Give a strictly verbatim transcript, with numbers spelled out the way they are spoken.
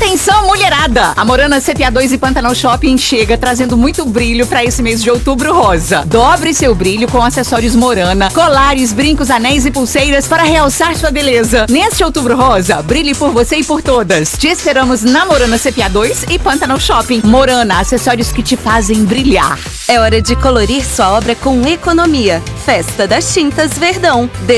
Atenção, mulherada! A Morana C P A dois e Pantanal Shopping chega trazendo muito brilho pra esse mês de outubro rosa. Dobre seu brilho com acessórios Morana, colares, brincos, anéis e pulseiras para realçar sua beleza. Neste outubro rosa, brilhe por você e por todas. Te esperamos na Morana C P A dois e Pantanal Shopping. Morana, acessórios que te fazem brilhar. É hora de colorir sua obra com economia. Festa das Tintas Verdão.